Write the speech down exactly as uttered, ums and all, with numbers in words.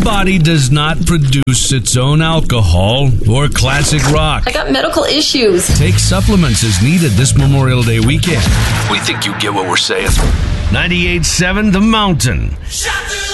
body does not produce its own alcohol or classic rock. I got medical issues. Take supplements as needed this Memorial Day weekend. We think you get what we're saying. ninety-eight point seven The Mountain.